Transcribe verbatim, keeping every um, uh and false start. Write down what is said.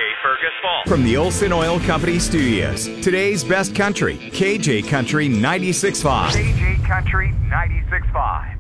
Fergus Falls. From the Olson Oil Company studios, today's best country, K J Country ninety-six point five. K J Country ninety-six point five.